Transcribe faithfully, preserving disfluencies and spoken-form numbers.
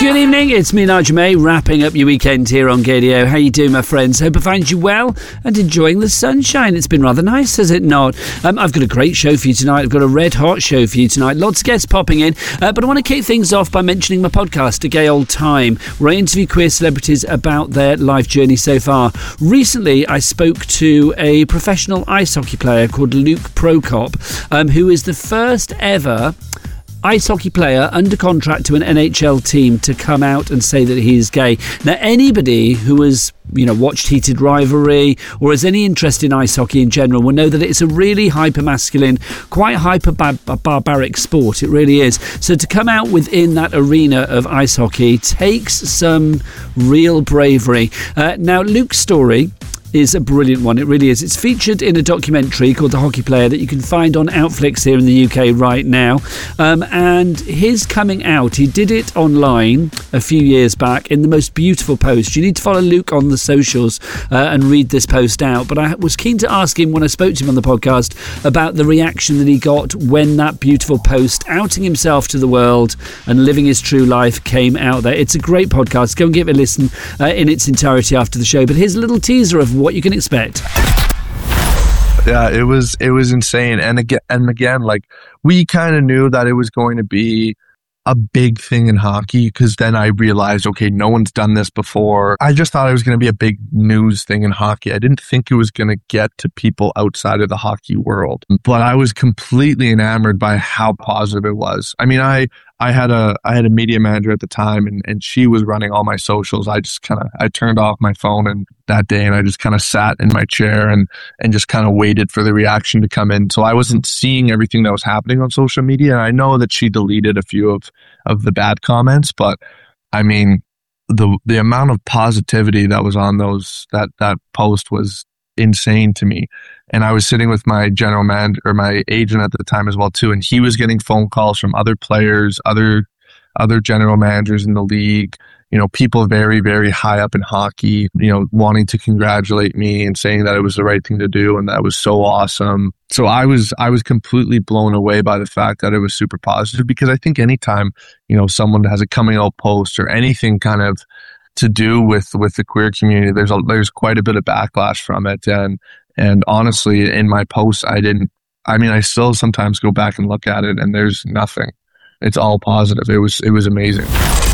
Good evening, it's me, Nigel May, wrapping up your weekend here on Gaydio. How you doing, my friends? Hope I find you well and enjoying the sunshine. It's been rather nice, has it not? Um, I've got a great show for you tonight. I've got a red-hot show for you tonight. Lots of guests popping in, uh, but I want to kick things off by mentioning my podcast, A Gay Old Time, where I interview queer celebrities about their life journey so far. Recently, I spoke to a professional ice hockey player called Luke Prokop, um, who is the first ever ice hockey player under contract to an N H L team to come out and say that he is gay. Now, anybody who has, you know, watched Heated Rivalry or has any interest in ice hockey in general will know that it's a really hyper-masculine, quite hyper-barbaric sport. It really is. So to come out within that arena of ice hockey takes some real bravery. Uh, now, Luke's story is a brilliant one. It really is. It's featured in a documentary called The Hockey Player that you can find on Outflix here in the U K right now. Um, and his coming out, he did it online a few years back in the most beautiful post. You need to follow Luke on the socials uh, and read this post out. But I was keen to ask him when I spoke to him on the podcast about the reaction that he got when that beautiful post outing himself to the world and living his true life came out there. It's a great podcast. Go and give it a listen uh, in its entirety after the show. But here's a little teaser of what you can expect. Yeah, it was it was insane. And again, and again, like, we kind of knew that it was going to be a big thing in hockey, because then I realized, okay, no one's done this before. I just thought it was going to be a big news thing in hockey. I didn't think it was going to get to people outside of the hockey world. But I was completely enamored by how positive it was. I mean, I I had a I had a media manager at the time, and, and she was running all my socials. I just kind of I turned off my phone and that day, and I just kind of sat in my chair and and just kind of waited for the reaction to come in. So I wasn't seeing everything that was happening on social media. And I know that she deleted a few of of the bad comments, but I mean, the the amount of positivity that was on those that that post was insane to me. And I was sitting with my general manager, or my agent at the time as well too, and he was getting phone calls from other players, other other general managers in the league, you know, people very, very high up in hockey, you know, wanting to congratulate me and saying that it was the right thing to do and that was so awesome. So I was I was completely blown away by the fact that it was super positive, because I think anytime, you know, someone has a coming out post or anything kind of to do with with the queer community, there's a, there's quite a bit of backlash from it. And and honestly, in my posts, I didn't, I mean, I still sometimes go back and look at it and there's nothing. It's all positive. It was, it was amazing.